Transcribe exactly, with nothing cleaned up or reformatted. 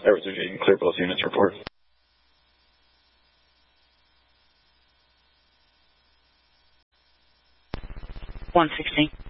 Arizona, you can clear both units, report. one sixteen.